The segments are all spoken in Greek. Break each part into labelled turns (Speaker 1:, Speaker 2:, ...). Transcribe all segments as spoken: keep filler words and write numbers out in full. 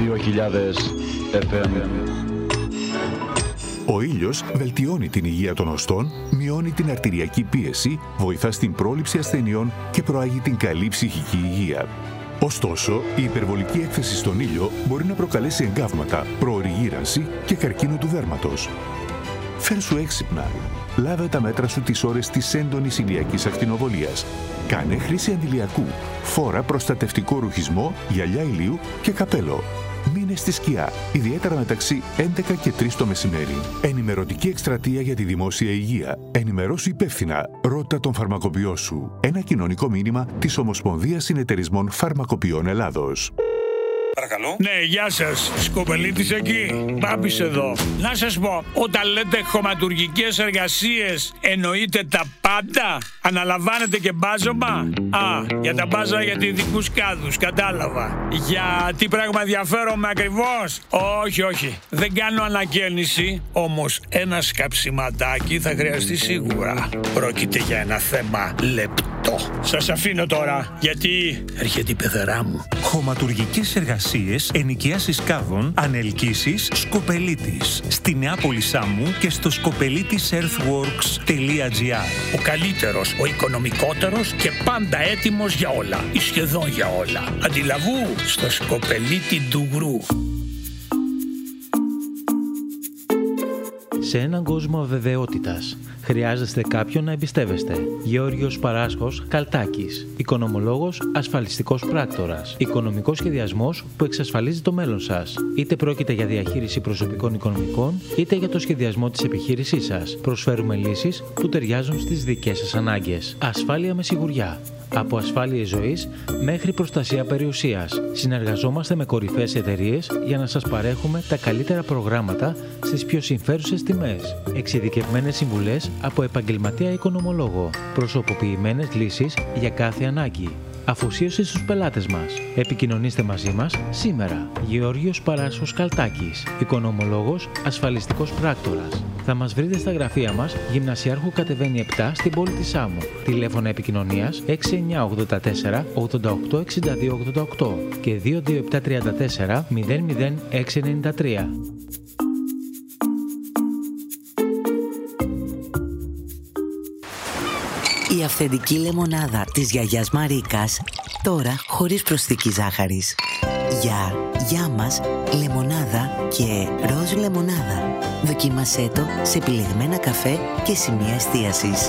Speaker 1: δύο χιλιάδες εφ εμ.
Speaker 2: Ο ήλιος βελτιώνει την υγεία των οστών, μειώνει την αρτηριακή πίεση, βοηθά στην πρόληψη ασθενειών και προάγει την καλή ψυχική υγεία. Ωστόσο, η υπερβολική έκθεση στον ήλιο μπορεί να προκαλέσει εγκάβματα, προωρή γύρανση και καρκίνο του δέρματος. Φέρσου έξυπνα. Λάβε τα μέτρα σου τις ώρες της έντονης ηλιακής ακτινοβολίας. Κάνε χρήση αντιλιακού. Φόρα προστατευτικό ρουχισμό, γυαλιά ηλίου και καπέλο. Μείνε στη σκιά, ιδιαίτερα μεταξύ έντεκα και τρεις το μεσημέρι. Ενημερωτική εκστρατεία για τη δημόσια υγεία. Ενημερώσου υπεύθυνα. Ρώτα τον φαρμακοποιό σου. Ένα κοινωνικό μήνυμα της Ομοσπονδίας Συνεταιρισμών Φαρμακοποιών Ελλάδος.
Speaker 3: Παρακαλώ.
Speaker 4: Ναι, γεια σας. Σκοπελίτης εκεί. Μπάμπης εδώ. Να σας πω, όταν λέτε χωματουργικές εργασίες, εννοείτε τα πάντα? Αναλαμβάνετε και μπάζωμα? Α, για τα μπάζα για ειδικούς κάδους, κατάλαβα. Για τι πράγμα ενδιαφέρομαι ακριβώς? Όχι, όχι. Δεν κάνω ανακαίνιση, όμως ένα σκαψιματάκι θα χρειαστεί σίγουρα. Πρόκειται για ένα θέμα λεπτό. Σας αφήνω τώρα, γιατί έρχεται η πεθερά μου.
Speaker 5: Χωματουργικές εργασίες, ενοικίασης κάδων, ανελκύσεις, Σκοπελίτης. Στη Νεάπολη Σάμου και στο σκοπελίτης earthworks τελεία τζι άρ.
Speaker 4: Ο καλύτερος, ο οικονομικότερος και πάντα έτοιμος για όλα. Ή σχεδόν για όλα. Αντιλαβού στο Σκοπελίτη Ντουγρού.
Speaker 6: Σε έναν κόσμο αβεβαιότητας, χρειάζεστε κάποιον να εμπιστεύεστε. Γεώργιος Παράσχος Καλτάκης. Οικονομολόγος, ασφαλιστικός πράκτορας. Οικονομικός σχεδιασμός που εξασφαλίζει το μέλλον σας. Είτε πρόκειται για διαχείριση προσωπικών οικονομικών, είτε για το σχεδιασμό της επιχείρησής σας. Προσφέρουμε λύσεις που ταιριάζουν στις δικές σας ανάγκες. Ασφάλεια με σιγουριά. Από ασφάλειες ζωής μέχρι προστασία περιουσίας. Συνεργαζόμαστε με κορυφαίες εταιρείες για να σας παρέχουμε τα καλύτερα προγράμματα στις πιο συμφέρουσες τιμές. Εξειδικευμένες συμβουλές από επαγγελματία οικονομολόγο. Προσωποποιημένες λύσεις για κάθε ανάγκη. Αφοσίωση στους πελάτες μας. Επικοινωνήστε μαζί μας σήμερα. Γεώργιος Παράσχος Καλτάκης. Οικονομολόγος, ασφαλιστικός πράκτορας. Θα μας βρείτε στα γραφεία μας, Γυμνασιάρχου κατεβαίνει επτά στην πόλη της Σάμου. Τηλέφωνα επικοινωνίας έξι εννιά ογδόντα τέσσερα ογδόντα οκτώ εξήντα δύο ογδόντα οκτώ και δύο δύο επτά τριάντα τέσσερα μηδέν μηδέν έξι ενενήντα τρία.
Speaker 7: Η αυθεντική λεμονάδα της γιαγιάς Μαρίκας, τώρα χωρίς προσθήκη ζάχαρης. Για γεια μας, λεμονάδα και ροζ λεμονάδα. Δοκίμασέ το σε επιλεγμένα καφέ και σημεία εστίασης.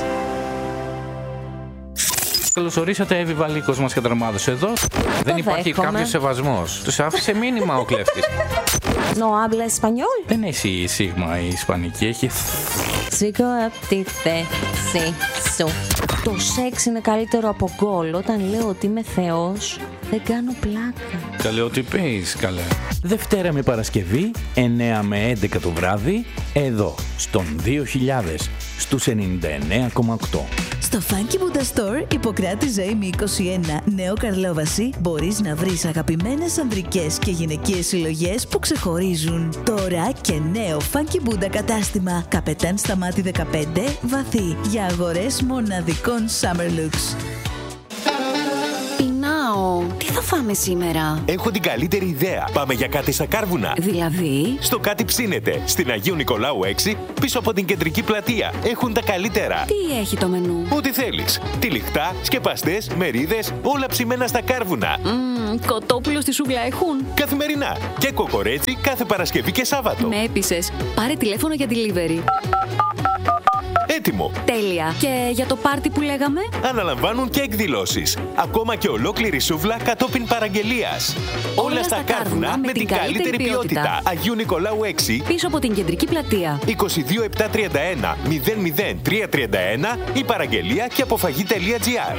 Speaker 8: Καλώς ορίσατε, Εύη Βαλίκος μας καταρμάδωσε εδώ. Δεν υπάρχει κάποιος σεβασμός. Τους άφησε μήνυμα ο κλέφτης.
Speaker 9: No habla español.
Speaker 8: Δεν έχει σίγμα η ισπανική, έχει...
Speaker 9: Σήκω απ' τη θέση σου. Το σεξ είναι καλύτερο από γκολ. Όταν λέω ότι είμαι θεός, δεν κάνω πλάκα.
Speaker 8: Καλέ, ότι πεις, καλέ.
Speaker 10: Δευτέρα με Παρασκευή, εννέα με έντεκα το βράδυ, εδώ, στον δύο χιλιάδες, στους ενενήντα εννέα κόμμα οκτώ.
Speaker 11: Στο Funky Buddha Store, Ιπποκράτη Ζωήμη είκοσι ένα, Νέο Καρλόβαση, μπορείς να βρεις αγαπημένες ανδρικές και γυναικείες συλλογές που ξεχωρίζουν. Τώρα και νέο Funky Buddha κατάστημα, Καπετάν Σταμάτη δεκαπέντε, Βαθύ, για αγορές μοναδικών summer looks.
Speaker 9: Τι θα φάμε σήμερα?
Speaker 12: Έχω την καλύτερη ιδέα. Πάμε για κάτι στα Κάρβουνα.
Speaker 9: Δηλαδή?
Speaker 12: Στο Κάτι Ψήνεται, στην Αγίου Νικολάου έξι, πίσω από την κεντρική πλατεία. Έχουν τα καλύτερα.
Speaker 9: Τι έχει το μενού?
Speaker 12: Ό,τι θέλεις. Τυλιχτά, σκεπαστές, μερίδες, όλα ψημένα στα Κάρβουνα.
Speaker 9: Mm, κοτόπουλο στη σούγκλα έχουν?
Speaker 12: Καθημερινά. Και κοκορέτσι κάθε Παρασκευή και Σάββατο.
Speaker 9: Με έπεισες. Πάρε τηλέφωνο για delivery.
Speaker 12: Έτοιμο.
Speaker 9: Τέλεια. Και για το πάρτι που λέγαμε?
Speaker 12: Αναλαμβάνουν και εκδηλώσεις. Ακόμα και ολόκληρη σούβλα κατόπιν παραγγελίας. Όλα, Όλα στα Κάρβουνα με την καλύτερη ποιότητα. ποιότητα. Αγίου Νικολάου έξι,
Speaker 9: πίσω από την κεντρική πλατεία.
Speaker 12: είκοσι δύο επτακόσια τριάντα ένα μηδέν μηδέν τριακόσια τριάντα ένα ή παραγγελία και αποφαγή τελεία τζι άρ.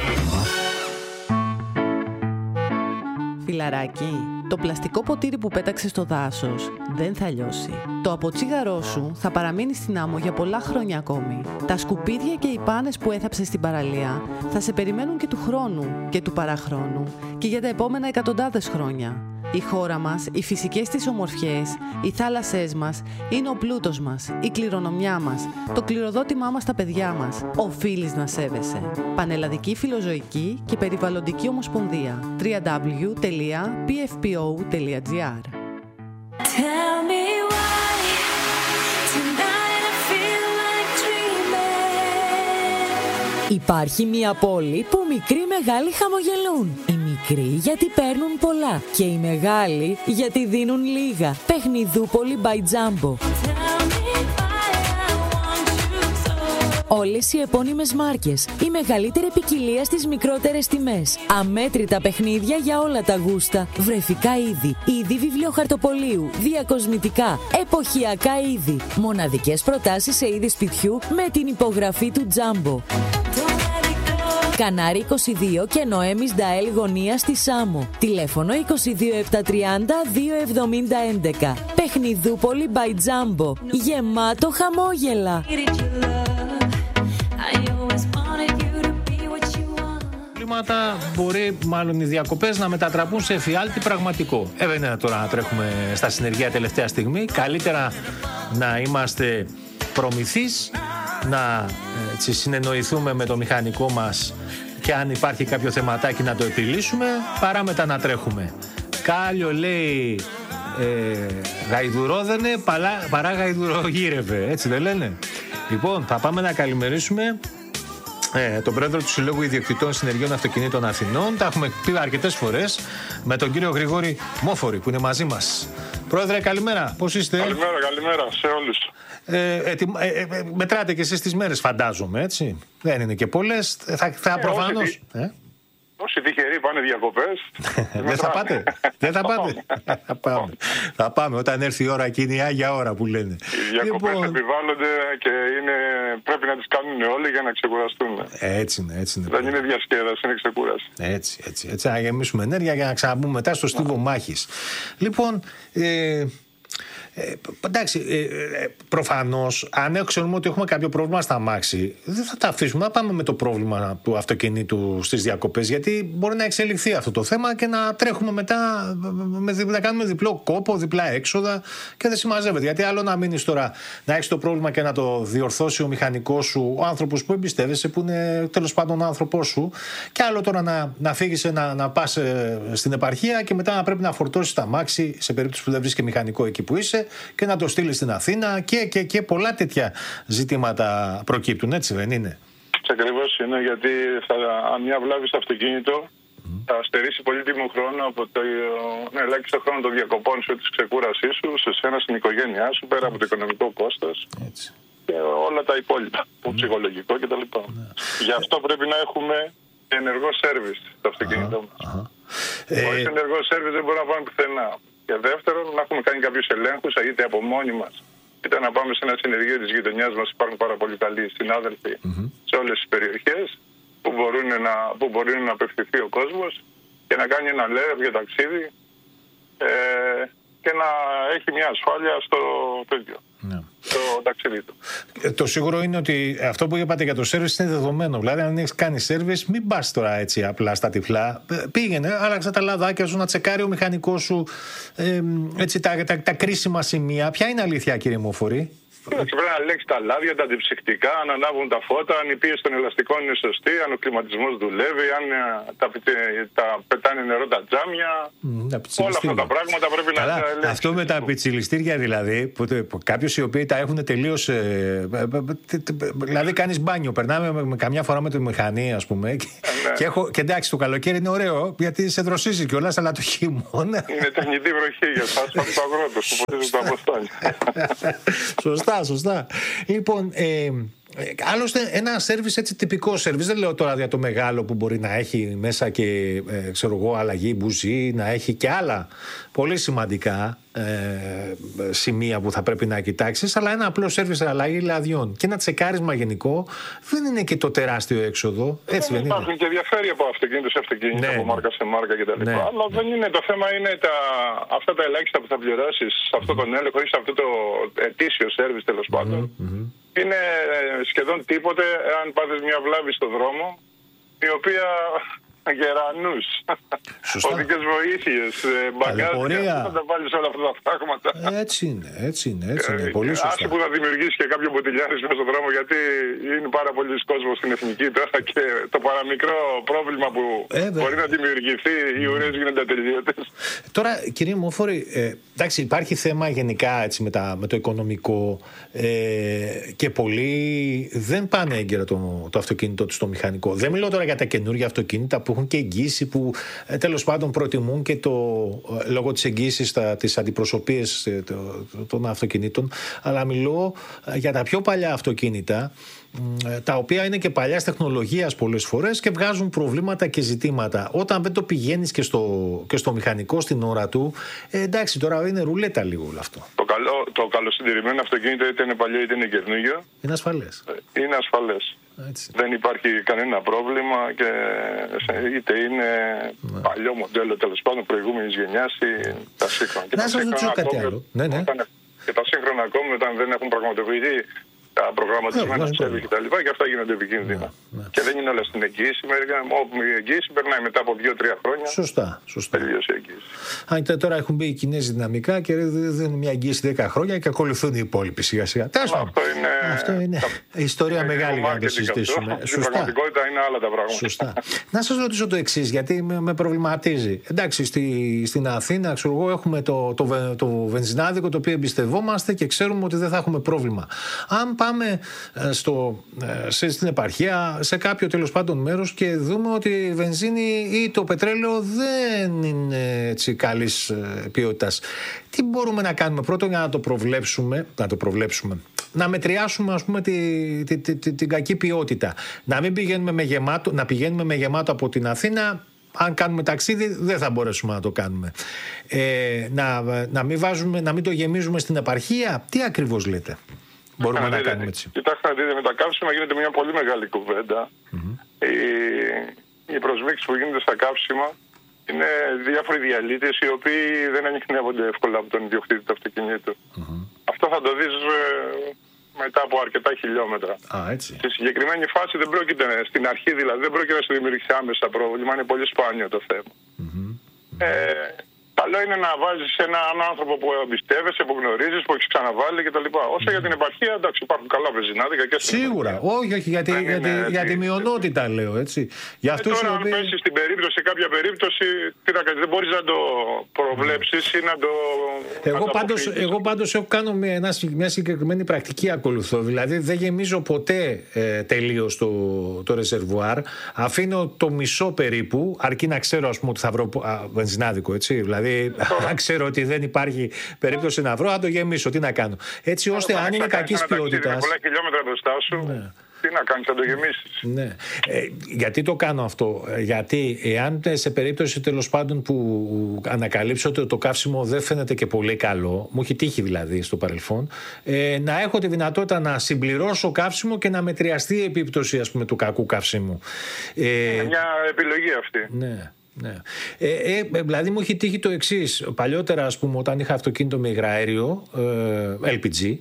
Speaker 13: Φιλαράκι, το πλαστικό ποτήρι που πέταξες στο δάσος δεν θα λιώσει. Το αποτσίγαρό σου θα παραμείνει στην άμμο για πολλά χρόνια ακόμη. Τα σκουπίδια και οι πάνες που έθαψες στην παραλία θα σε περιμένουν και του χρόνου και του παραχρόνου και για τα επόμενα εκατοντάδες χρόνια. Η χώρα μας, οι φυσικές της ομορφιές, οι θάλασσές μας είναι ο πλούτος μας, η κληρονομιά μας, το κληροδότημά μας στα παιδιά μας. Οφείλεις να σέβεσαι. Πανελλαδική Φιλοζωική και Περιβαλλοντική Ομοσπονδία. double-u double-u double-u τελεία πι εφ πι ο τελεία τζι άρ
Speaker 3: Tell me why tonight I feel like dreaming.
Speaker 14: Υπάρχει μια πόλη που μικροί μεγάλοι χαμογελούν. Οι μικροί γιατί παίρνουν πολλά και οι μεγάλοι γιατί δίνουν λίγα. Παιχνιδούπολη by Jumbo. Όλες οι επώνυμες μάρκες, η μεγαλύτερη ποικιλία στις μικρότερες τιμές, αμέτρητα παιχνίδια για όλα τα γούστα, βρεφικά είδη, είδη βιβλιοχαρτοπολίου, διακοσμητικά, εποχιακά είδη, μοναδικές προτάσεις σε είδη σπιτιού με την υπογραφή του Jumbo. Κανάρι είκοσι δύο και Νοέμις Νταέλ γωνία στη Σάμο. Τηλέφωνο είκοσι δύο επτακόσια τριάντα δύο εβδομήντα έντεκα. Παιχνιδούπολη by Jumbo. Γεμάτο χαμόγελα.
Speaker 15: Μπορεί μάλλον οι διακοπές να μετατραπούν σε εφιάλτη πραγματικό. Ε, δεν είναι τώρα να τρέχουμε στα συνεργεία τελευταία στιγμή. Καλύτερα να είμαστε προμηθείς, να έτσι, συνεννοηθούμε με το μηχανικό μας και αν υπάρχει κάποιο θεματάκι να το επιλύσουμε, παρά μετά να τρέχουμε. Κάλιο λέει ε, γαϊδουρόδενε παρά, παρά γαϊδουρογύρευε, έτσι δεν λένε. Λοιπόν, θα πάμε να καλημερίσουμε Ε, τον πρόεδρο του Συλλόγου Ιδιοκτητών Συνεργείων Αυτοκινήτων Αθηνών. Τα έχουμε πει αρκετές φορές με τον κύριο Γρηγόρη Μόφορη που είναι μαζί μας. Πρόεδρε, καλημέρα. Πώς είστε?
Speaker 16: Καλημέρα, καλημέρα σε όλους.
Speaker 15: Ε, ε, ε, ε, ε, μετράτε και εσείς τις μέρες, φαντάζομαι, έτσι. Δεν είναι και πολλές. Θα, θα ε, προφανώς.
Speaker 16: Όσοι, ε? όσοι τυχεροί πάνε διακοπές.
Speaker 15: Δεν θα πάτε. Δεν θα πάτε. θα, πάμε. θα πάμε όταν έρθει η ώρα εκείνη, η άγια ώρα που λένε.
Speaker 16: Οι διακοπές λοιπόν επιβάλλονται και είναι, πρέπει να τις κάνουν όλοι για να ξεκουραστούν.
Speaker 15: Έτσι είναι, έτσι είναι.
Speaker 16: Δεν είναι διασκέδαση, είναι ξεκούραση.
Speaker 15: Έτσι, έτσι, έτσι. Να γεμίσουμε ενέργεια για να ξαναμπούμε μετά στο στίβο μάχης. Λοιπόν, ε, Ε, εντάξει, ε, ε, προφανώς, αν ξέρουμε ότι έχουμε κάποιο πρόβλημα στα αμάξι, δεν θα τα αφήσουμε να πάμε με το πρόβλημα του αυτοκινήτου στις διακοπές, γιατί μπορεί να εξελιχθεί αυτό το θέμα και να τρέχουμε μετά, με, να κάνουμε διπλό κόπο, διπλά έξοδα και δεν συμμαζεύεται. Γιατί άλλο να μείνεις τώρα να έχεις το πρόβλημα και να το διορθώσει ο μηχανικός σου, ο άνθρωπος που εμπιστεύεσαι, που είναι τέλος πάντων ο άνθρωπός σου, και άλλο τώρα να, να φύγεις να, να πας στην επαρχία και μετά να πρέπει να φορτώσεις τα αμάξι σε περίπτωση που δεν βρεις και μηχανικό εκεί που είσαι, και να το στείλει στην Αθήνα και, και, και πολλά τέτοια ζητήματα προκύπτουν, έτσι δεν είναι?
Speaker 16: Ακριβώς είναι, γιατί θα, αν μια βλάβη στο αυτοκίνητο mm. θα στερήσει πολύτιμο χρόνο από το ναι, ελάχιστο χρόνο των διακοπών σου, της ξεκούρασής σου, σε σένα, στην οικογένειά σου, πέρα από το οικονομικό κόστος και όλα τα υπόλοιπα, το mm. ψυχολογικό κτλ. Mm. Γι' αυτό πρέπει να έχουμε ενεργό σέρβις στο αυτοκίνητό μας.
Speaker 15: Ε...
Speaker 16: Χωρίς ενεργό σέρβις δεν μπορούμε να πάμε πουθενά. Και δεύτερον, να έχουμε κάνει κάποιους ελέγχους, είτε από μόνοι μας, είτε να πάμε σε ένα συνεργείο της γειτονιάς μας. Υπάρχουν πάρα πολύ καλοί συνάδελφοι mm-hmm. σε όλες τις περιοχές που, μπορούν να, που μπορεί να απευθυνθεί ο κόσμος και να κάνει ένα για ταξίδι ε, και να έχει μια ασφάλεια στο τέτοιο. Yeah. Το ταξίδι του.
Speaker 15: Το σίγουρο είναι ότι αυτό που είπατε για το σέρβις είναι δεδομένο. Δηλαδή, αν έχεις κάνει σέρβις, μην πας τώρα έτσι απλά στα τυφλά. Πήγαινε, άλλαξε τα λαδάκια σου, να τσεκάρει ο μηχανικός σου ε, έτσι, τα, τα, τα κρίσιμα σημεία. Ποια είναι αλήθεια, κύριε Μόφορη?
Speaker 16: Πρέπει να ελέγξει τα λάδια, τα αντιψυκτικά, αν ανάβουν τα φώτα, αν η πίεση των ελαστικών είναι σωστή, αν ο κλιματισμός δουλεύει, αν τα, τα πετάνε νερό τα τζάμια. Mm, όλα αυτά τα πράγματα πρέπει Καλά, να ελέγξει.
Speaker 15: Αυτό με τα πιτσιλιστήρια δηλαδή, που, που κάποιους οι οποίοι τα έχουν τελείως. Ε, δηλαδή κάνεις μπάνιο, περνάμε με, με καμιά φορά με τη μηχανή, ας πούμε. Και, ε, ναι. και, έχω, και εντάξει, το καλοκαίρι είναι ωραίο, γιατί σε δροσίζει κιόλας, αλλά το χειμώνα.
Speaker 16: Είναι τεχνητή βροχή για εσάς, από τους αγρότες που ποτίζουν τα αποστάλια.
Speaker 15: Σωστά. Σωστά. Λοιπόν, ε, άλλωστε ένα σέρβις έτσι τυπικό σέρβις, δεν λέω τώρα για το μεγάλο που μπορεί να έχει μέσα και ε, ξέρω εγώ αλλαγή μπουζί, να έχει και άλλα πολύ σημαντικά ε, σημεία που θα πρέπει να κοιτάξεις, αλλά ένα απλό σέρβις αλλαγή λαδιών και ένα τσεκάρισμα γενικό δεν είναι και το τεράστιο έξοδο. Έτσι δεν
Speaker 16: υπάρχουν
Speaker 15: είναι?
Speaker 16: Και διαφέρει από αυτοκίνητο σε αυτοκίνητο, ναι, από μάρκα σε μάρκα κτλ. Ναι. Αλλά δεν είναι, το θέμα είναι τα, αυτά τα ελάχιστα που θα πληρώσεις σε αυτό mm-hmm. τον έλεγχο ή σε αυτό το ετήσιο σέρβις τέλος πάντων. Mm-hmm. Είναι σχεδόν τίποτε αν πάθεις μια βλάβη στο δρόμο, η οποία γερανούς, οδικές βοήθειες, μπαγκάζια. Θα τα βάλεις όλα αυτά τα πράγματα.
Speaker 15: Έτσι είναι, έτσι είναι, έτσι είναι. Πολύ σωστά.
Speaker 16: Άσε που θα δημιουργήσει και κάποιο μποτιλιάρι μέσα στον δρόμο, γιατί είναι πάρα πολλοί κόσμος στην εθνική τώρα και το παραμικρό πρόβλημα που ε, μπορεί να δημιουργηθεί, οι ουρές γίνονται ατελείωτες.
Speaker 15: Τώρα, κύριε Μόφορη, ε, εντάξει, υπάρχει θέμα γενικά έτσι, με, τα, με το οικονομικό ε, και πολλοί δεν πάνε έγκαιρα το, το αυτοκίνητο του στο μηχανικό. Δεν μιλώ τώρα για τα καινούργια αυτοκίνητα που έχουν και εγγύηση, που ε, τέλος πάντων προτιμούν και το, ε, λόγω της εγγύησης τις αντιπροσωπείες ε, το, το, των αυτοκινήτων, αλλά μιλώ ε, για τα πιο παλιά αυτοκίνητα, τα οποία είναι και παλιάς τεχνολογίας πολλές φορές και βγάζουν προβλήματα και ζητήματα. Όταν δεν το πηγαίνεις και στο, και στο μηχανικό στην ώρα του, ε, εντάξει, τώρα είναι ρουλέτα λίγο όλο αυτό.
Speaker 16: Το, καλό, το καλοσυντηρημένο αυτοκίνητο, είτε είναι παλιό είτε είναι καινούργιο,
Speaker 15: είναι ασφαλές.
Speaker 16: Είναι ασφαλές.
Speaker 15: Έτσι.
Speaker 16: Δεν υπάρχει κανένα πρόβλημα και είτε είναι ναι. παλιό μοντέλο, τέλος πάντων προηγούμενης γενιάς ή τα σύγχρονα.
Speaker 15: Να σας ρωτήσω κάτι άλλο. Ναι, ναι.
Speaker 16: Και τα σύγχρονα ακόμη όταν δεν έχουν πραγματοποιηθεί τα προγραμματισμένα ψεύδι και τα λοιπά, και αυτά γίνονται επικίνδυνα. Ναι, ναι. Και δεν είναι όλα στην εγγύηση. Όπου η εγγύηση περνάει μετά από δύο τρία χρόνια.
Speaker 15: Σωστά. σωστά.
Speaker 16: Τελείωσε η εγγύηση.
Speaker 15: Αν και τώρα έχουν μπει οι Κινέζοι δυναμικά και δίνουν μια εγγύηση δέκα χρόνια και ακολουθούν οι υπόλοιποι σιγά σιγά.
Speaker 16: Αυτό είναι,
Speaker 15: αυτό είναι τα... ιστορία είναι μεγάλη για να το συζητήσουμε.
Speaker 16: Αυτό. Στην πραγματικότητα είναι άλλα τα πράγματα.
Speaker 15: Σωστά. Να σας ρωτήσω το εξής, γιατί με, με προβληματίζει. Εντάξει, στη, στην Αθήνα, ξέρω εγώ, έχουμε το, το, το, το βενζινάδικο το οποίο εμπιστευόμαστε και ξέρουμε ότι δεν θα έχουμε πρόβλημα. Αν πάμε στο, σε, στην επαρχία, σε κάποιο τέλος πάντων μέρος και δούμε ότι η βενζίνη ή το πετρέλαιο δεν είναι έτσι καλής ποιότητας, τι μπορούμε να κάνουμε πρώτον για να το προβλέψουμε, να το προβλέψουμε, να μετριάσουμε ας πούμε τη, τη, τη, τη, την κακή ποιότητα, να μην πηγαίνουμε με γεμάτο, να πηγαίνουμε με γεμάτο από την Αθήνα. Αν κάνουμε ταξίδι δεν θα μπορέσουμε να το κάνουμε. Ε, να, να, μην βάζουμε, να μην το γεμίζουμε στην επαρχία. Τι ακριβώς λέτε? Μπορούμε να, να κάνουμε έτσι?
Speaker 16: Κοιτάξτε να δείτε, με τα καύσιμα γίνεται μια πολύ μεγάλη κουβέντα. Mm-hmm. Οι, οι προσμίξεις που γίνονται στα καύσιμα είναι διάφοροι διαλύτες οι οποίοι δεν ανιχνεύονται εύκολα από τον ιδιοκτήτη του αυτοκινήτου. Mm-hmm. Αυτό θα το δεις ε, μετά από αρκετά χιλιόμετρα.
Speaker 15: Α, έτσι.
Speaker 16: Στη συγκεκριμένη φάση δεν πρόκειται, στην αρχή δηλαδή, δεν πρόκειται να σου δημιουργήσει άμεσα πρόβλημα, είναι πολύ σπάνιο το θέμα. Mm-hmm. Ε, Καλό είναι να βάζεις έναν άνθρωπο που εμπιστεύεσαι, που γνωρίζεις, που έχεις ξαναβάλει κτλ. Όσο για την επαρχία, εντάξει, υπάρχουν καλά βενζινάδικα και στην
Speaker 15: Σίγουρα, όχι, όχι, γιατί, γιατί,
Speaker 16: είναι,
Speaker 15: για τη μειονότητα λέω, έτσι. Για
Speaker 16: ε, τώρα, αν πέσεις στην περίπτωση, σε κάποια περίπτωση, τι να κάνεις, δεν μπορείς να το προβλέψεις ή να το.
Speaker 15: Εγώ πάντως, εγώ πάντως έχω κάνω μια, μια συγκεκριμένη πρακτική ακολουθώ. Δηλαδή, δεν γεμίζω ποτέ ε, τελείως το, το ρεζερβουάρ. Αφήνω το μισό περίπου, αρκεί να ξέρω, ας πούμε, ότι θα βρω α, βενζινάδικο, έτσι. Δηλαδή, αν ξέρω ότι δεν υπάρχει περίπτωση να βρω, θα το γεμίσω. Τι να κάνω. Έτσι ώστε αν είναι κακής ποιότητας.
Speaker 16: Με πολλά χιλιόμετρα μπροστά σου, ναι. Τι να κάνεις, θα το γεμίσεις.
Speaker 15: Ναι. Ε, γιατί το κάνω αυτό? Γιατί εάν σε περίπτωση τέλος πάντων που ανακαλύψω ότι το καύσιμο δεν φαίνεται και πολύ καλό, μου έχει τύχει δηλαδή στο παρελθόν, ε, να έχω τη δυνατότητα να συμπληρώσω καύσιμο και να μετριαστεί η επίπτωση, ας πούμε, του κακού καυσίμου. Ε,
Speaker 16: είναι μια επιλογή αυτή.
Speaker 15: Ναι. Ναι. Ε, ε, δηλαδή μου έχει τύχει το εξής. Παλιότερα, ας πούμε, όταν είχα αυτοκίνητο με υγραέριο, ε, ελ πι τζι,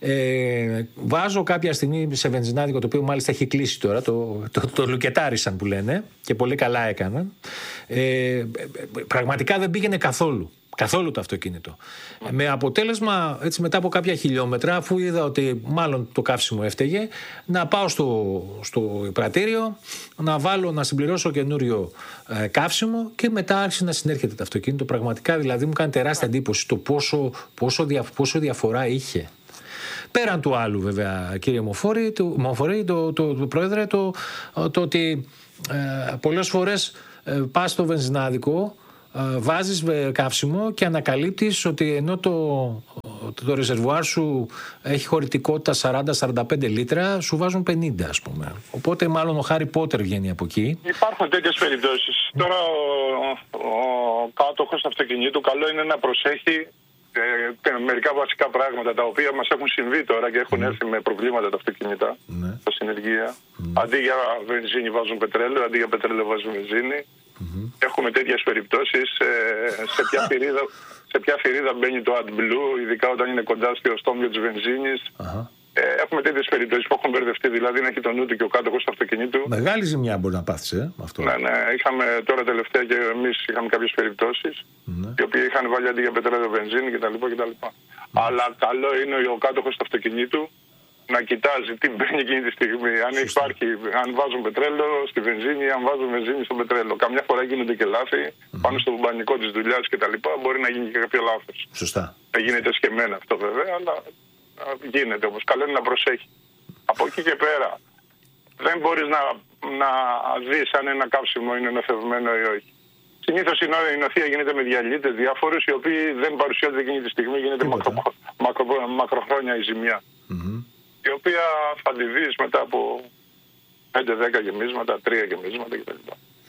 Speaker 15: ε, βάζω κάποια στιγμή σε βενζινάδικο, το οποίο μάλιστα έχει κλείσει τώρα, το, το, το λουκετάρισαν που λένε και πολύ καλά έκαναν. Ε, πραγματικά δεν πήγαινε καθόλου. Καθόλου το αυτοκίνητο. Mm. Με αποτέλεσμα, έτσι μετά από κάποια χιλιόμετρα, αφού είδα ότι μάλλον το καύσιμο έφταιγε, να πάω στο, στο πρατήριο, να βάλω, να συμπληρώσω καινούριο ε, καύσιμο και μετά άρχισε να συνέρχεται το αυτοκίνητο. Πραγματικά δηλαδή μου κάνει τεράστια εντύπωση το πόσο, πόσο, δια, πόσο διαφορά είχε. Πέραν του άλλου βέβαια, κύριε Μοφόρη, το, Μοφόρη, το, το, το πρόεδρε, το, το ότι ε, πολλές φορές ε, πας στο βενζινάδικο, βάζεις καύσιμο και ανακαλύπτεις ότι ενώ το, το, το ρεζερβουάρ σου έχει χωρητικότητα σαράντα με σαράντα πέντε λίτρα, σου βάζουν πενήντα, ας πούμε. Οπότε μάλλον ο Χάρι Πότερ βγαίνει από εκεί.
Speaker 16: Υπάρχουν τέτοιες περιπτώσεις. Τώρα ο, ο κάτοχος αυτοκινήτου καλό είναι να προσέχει ε, μερικά βασικά πράγματα τα οποία μας έχουν συμβεί τώρα και έχουν mm. έρθει με προβλήματα τα αυτοκίνητα mm. στα συνεργεία. Mm. Αντί για βενζίνη βάζουν πετρέλαιο, αντί για πετρέλαιο βάζουν βενζίνη. Mm-hmm. Έχουμε τέτοιες περιπτώσεις. Ε, σε, ποια θηρίδα, σε ποια θηρίδα μπαίνει το AdBlue, ειδικά όταν είναι κοντά στο στόμιο της βενζίνης. Uh-huh. Ε, έχουμε τέτοιες περιπτώσεις που έχουν μπερδευτεί, δηλαδή να έχει τον νου του και ο κάτοχος του αυτοκινήτου.
Speaker 15: Μεγάλη ζημιά μπορεί να πάθεις, ε, αυτό.
Speaker 16: Ναι, ναι. Είχαμε τώρα τελευταία και εμείς είχαμε κάποιες περιπτώσεις, ναι. οι οποίοι είχαν βάλει αντί για πετρέλαιο βενζίνη κτλ. κτλ. Ναι. Αλλά καλό είναι ο κάτοχος του αυτοκινήτου να κοιτάζει τι μπαίνει εκείνη τη στιγμή. Αν Σωστά. υπάρχει, αν βάζουν πετρέλαιο στη βενζίνη, αν βάζουν βενζίνη στο πετρέλαιο. Καμιά φορά γίνονται και λάθη mm. πάνω στο μπανικό της δουλειάς κτλ. Μπορεί να γίνει και κάποιο λάθος.
Speaker 15: Σωστά.
Speaker 16: Δεν γίνεται σκεμμένα αυτό βέβαια, αλλά γίνεται όμως. Καλό είναι να προσέχει. Από εκεί και πέρα δεν μπορείς να, να δεις αν ένα καύσιμο είναι νοθευμένο ή όχι. Συνήθως η νοθεία γίνεται με διαλύτες διάφορους, οι οποίοι δεν παρουσιάζονται εκείνη τη στιγμή, γίνεται μακρο, μακρο, μακροχρόνια η ζημιά. Mm-hmm. Η οποία θα τη δεις μετά από πέντε δέκα γεμίσματα, τρία γεμίσματα κτλ.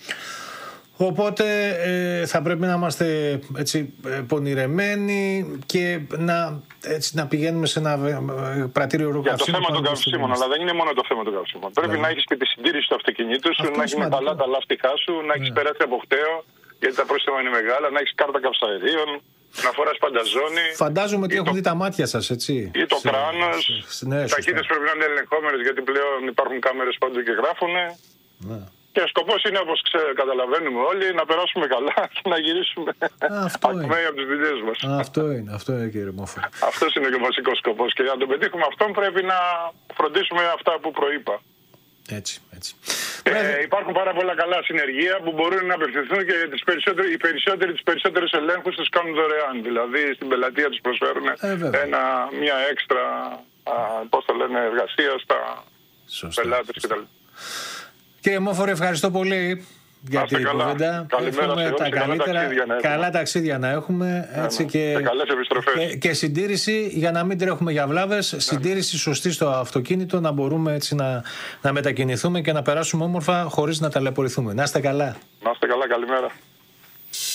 Speaker 15: Οπότε ε, θα πρέπει να είμαστε έτσι πονηρεμένοι και να, έτσι, να πηγαίνουμε σε ένα πρατήριο ροκαυσίμων.
Speaker 16: Για το θέμα των καυσίμων, αλλά δεν είναι μόνο το θέμα των καυσίμων. Πρέπει να έχεις και τη συντήρηση του αυτοκινήτου σου, να έχεις καλά τα λάστιχά σου, να έχεις περάσει από χταίο, γιατί τα πρόστιμα είναι μεγάλα, να έχεις κάρτα καυσαερίων, να φοράς πάντα ζώνη.
Speaker 15: Φαντάζομαι ότι έχουν το... δει τα μάτια σας, έτσι.
Speaker 16: Ή το κράνος. Ναι, οι ταχύτητες πρέπει να είναι ελεγχόμενες, γιατί πλέον υπάρχουν κάμερες παντού και γράφουν. Ναι. Και ο σκοπός είναι, όπως καταλαβαίνουμε όλοι, να περάσουμε καλά και να γυρίσουμε ακμαίοι από τις δουλειές μας.
Speaker 15: Αυτό είναι, αυτό είναι, κύριε Μόφωρο.
Speaker 16: Αυτός είναι και ο βασικός σκοπός. Και για να τον πετύχουμε αυτόν πρέπει να φροντίσουμε αυτά που προείπα.
Speaker 15: Έτσι, έτσι.
Speaker 16: Ε, υπάρχουν πάρα πολλά καλά συνεργεία που μπορούν να απευθυνθούν και τις περισσότεροι, οι περισσότεροι τις περισσότερες ελέγχους τους κάνουν δωρεάν. Δηλαδή στην πελατεία τους προσφέρουν ε, ένα, μια έξτρα α, πώς το λένε, εργασία στα πελάτες κτλ.
Speaker 15: Κύριε Μόφωρο, ευχαριστώ πολύ για την κουβέντα.
Speaker 16: Καλημέρα
Speaker 15: τα καλύτερα, ταξίδια να καλά ταξίδια να έχουμε. Έτσι,
Speaker 16: ναι, ναι. Και, καλές επιστροφές.
Speaker 15: Και, και συντήρηση για να μην τρέχουμε για βλάβες. Ναι. Συντήρηση σωστή στο αυτοκίνητο, να μπορούμε έτσι να, να μετακινηθούμε και να περάσουμε όμορφα χωρίς να ταλαιπωρηθούμε. Να είστε καλά.
Speaker 16: Να είστε καλά, καλημέρα.